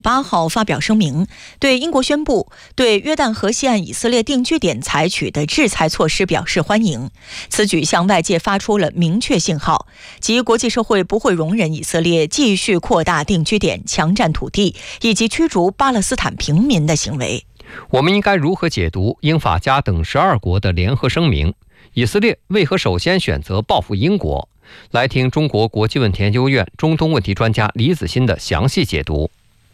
8号发表声明，对英国宣布对约旦河西岸以色列定居点采取的制裁措施表示欢迎。此举向外界发出了明确信号，即国际社会不会容忍以色列继续扩大定居点、强占土地以及驱逐巴勒斯坦平民的行为。 我们应该如何解读英法加等12国的联合声明？以色列为何首先选择报复英国？来听中国国际问题研究院中东问题专家李子欣的详细解读。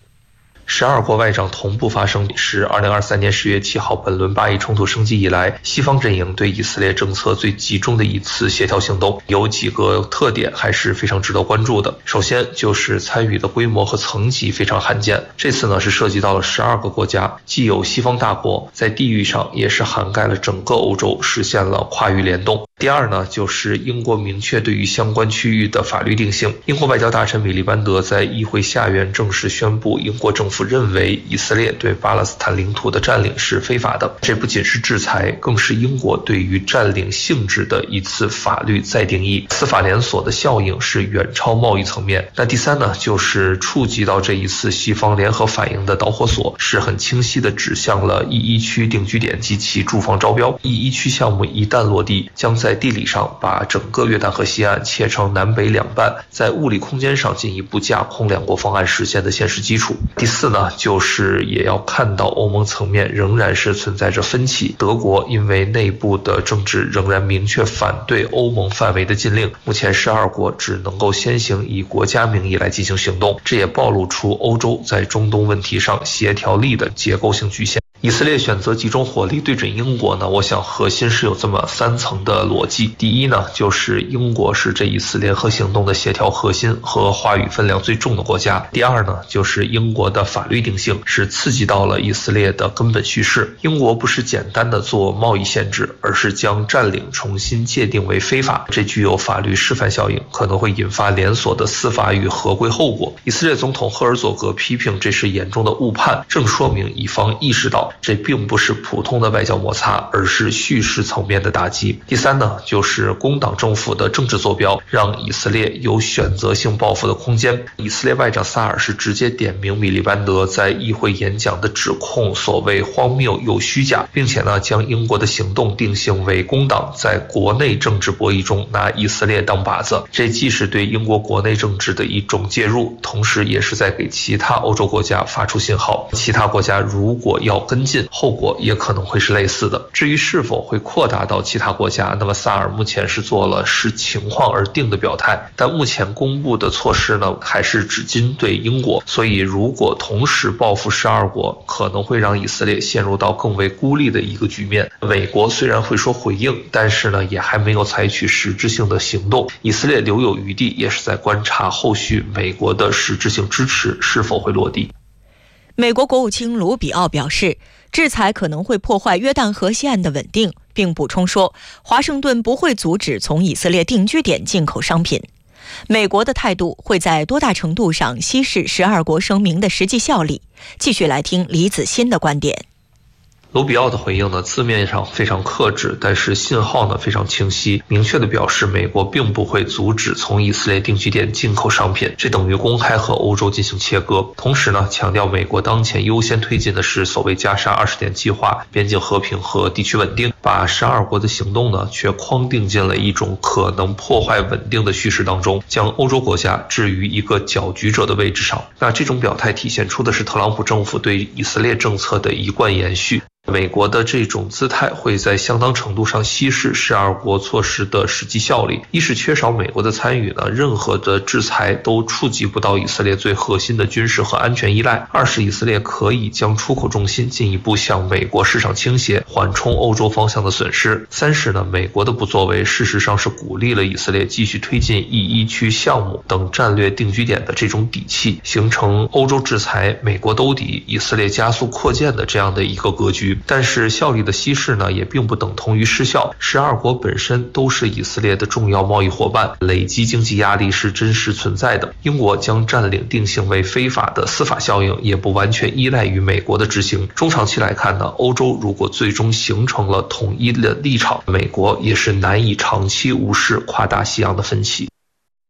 12国外长同步发声，是2023年10月7号本轮巴以冲突升级以来，西方阵营对以色列政策最集中的一次协调行动。有几个特点还是非常值得关注的。首先就是参与的规模和层级非常罕见，这次呢是涉及到了12个国家，既有西方大国，在地域上也是涵盖了整个欧洲，实现了跨域联动。第二呢，就是英国明确对于相关区域的法律定性。英国外交大臣米利班德在议会下院正式宣布，英国政府认为以色列对巴勒斯坦领土的占领是非法的。这不仅是制裁，更是英国对于占领性质的一次法律再定义。司法连锁的效应是远超贸易层面。那第三呢，就是触及到这一次西方联合反应的导火索，是很清晰地指向了E1区定居点及其住房招标。E1区项目一旦落地，将在地理上把整个约旦河西岸切成南北两半，在物理空间上进一步架空两国方案实现的现实基础。第四呢，就是也要看到欧盟层面仍然是存在着分歧。德国因为内部的政治仍然明确反对欧盟范围的禁令，目前12国只能够先行以国家名义来进行行动，这也暴露出欧洲在中东问题上协调力的结构性局限。以色列选择集中火力对准英国呢，我想核心是有这么3层的逻辑。第一呢，就是英国是这一次联合行动的协调核心和话语分量最重的国家。第二呢，就是英国的法律定性是刺激到了以色列的根本叙事。英国不是简单的做贸易限制，而是将占领重新界定为非法，这具有法律示范效应，可能会引发连锁的司法与合规后果。以色列总统赫尔佐格批评这是严重的误判，正说明以方意识到这并不是普通的外交摩擦，而是叙事层面的打击。第三呢，就是工党政府的政治坐标，让以色列有选择性报复的空间。以色列外长萨尔是直接点名米利班德在议会演讲的指控所谓荒谬又虚假，并且呢，将英国的行动定性为工党在国内政治博弈中拿以色列当靶子。这既是对英国国内政治的一种介入，同时也是在给其他欧洲国家发出信号，其他国家如果要跟进，后果也可能会是类似的。至于是否会扩大到其他国家，那么萨尔目前是做了视情况而定的表态，但目前公布的措施呢，还是只针对英国。所以如果同时报复12国，可能会让以色列陷入到更为孤立的一个局面。美国虽然会说回应，但是呢，也还没有采取实质性的行动。以色列留有余地，也是在观察后续美国的实质性支持是否会落地。 美国国务卿卢比奥表示，制裁可能会破坏约旦河西岸的稳定，并补充说，华盛顿不会阻止从以色列定居点进口商品。美国的态度会在多大程度上稀释12国声明的实际效力？继续来听李子欣的观点。 卢比奥的回应呢，字面上非常克制，但是信号呢非常清晰，明确的表示美国并不会阻止从以色列定居点进口商品，这等于公开和欧洲进行切割。同时呢，强调美国当前优先推进的是所谓加沙20点计划，边境和平和地区稳定，把12国的行动呢却框定进了一种可能破坏稳定的叙事当中，将欧洲国家置于一个搅局者的位置上。那这种表态体现出的是特朗普政府对以色列政策的一贯延续。美国的这种姿态会在相当程度上稀释12国措施的实际效力。一是缺少美国的参与呢，任何的制裁都触及不到以色列最核心的军事和安全依赖。二是以色列可以将出口重心进一步向美国市场倾斜，缓冲欧洲方向的损失。三是呢，美国的不作为事实上是鼓励了以色列继续推进E1区项目等战略定居点的这种底气，形成欧洲制裁美国兜底，以色列加速扩建的这样的一个格局。但是效力的稀释呢，也并不等同于失效。12国本身都是以色列的重要贸易伙伴，累积经济压力是真实存在的。英国将占领定性为非法的司法效应，也不完全依赖于美国的执行。中长期来看呢，欧洲如果最终形成了统一的立场，美国也是难以长期无视跨大西洋的分歧。